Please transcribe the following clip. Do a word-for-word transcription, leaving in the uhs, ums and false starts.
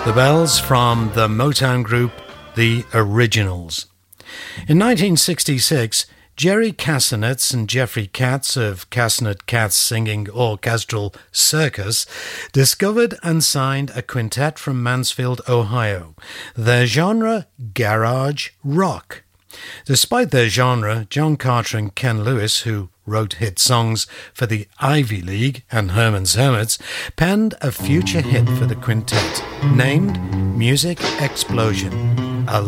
The Bells from the Motown group The Originals. In nineteen sixty-six, Jerry Kassenetz and Jeffrey Katz of Kassenet Katz Singing Orchestral Circus discovered and signed a quintet from Mansfield, Ohio. Their genre, garage rock. Despite their genre, John Carter and Ken Lewis, who wrote hit songs for the Ivy League and Herman's Hermits, penned a future hit for the quintet, named Music Explosion.